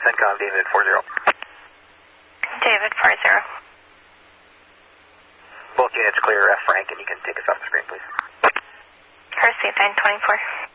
CENTCOM, David 40. David 40. Both units clear, Frank, and you can take us off the screen, please. Received 924.